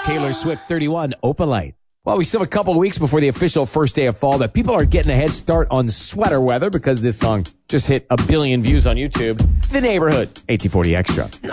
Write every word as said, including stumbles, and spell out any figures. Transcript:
Taylor Swift, thirty-one, Opalite. Well, we still have a couple of weeks before the official first day of fall, but people are getting a head start on sweater weather because this song just hit a billion views on YouTube. The Neighborhood, eighteen forty Extra.